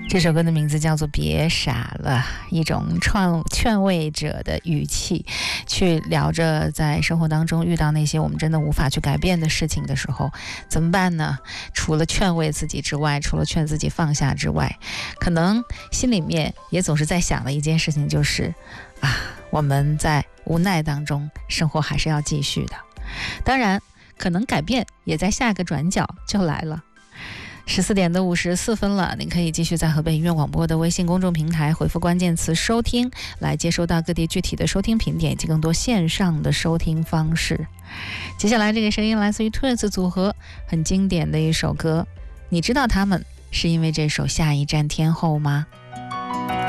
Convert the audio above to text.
这首歌的名字叫做《别傻了》，一种劝慰者的语气，去聊着在生活当中遇到那些我们真的无法去改变的事情的时候，怎么办呢？除了劝慰自己之外，除了劝自己放下之外，可能心里面也总是在想的一件事情就是我们在无奈当中，生活还是要继续的。当然，可能改变也在下个转角就来了。14点的54分了，您可以继续在河北音乐广播的微信公众平台回复关键词收听，来接收到各地具体的收听频点以及更多线上的收听方式。接下来这个声音来自于 Twins 组合，很经典的一首歌，你知道他们是因为这首下一站天后吗？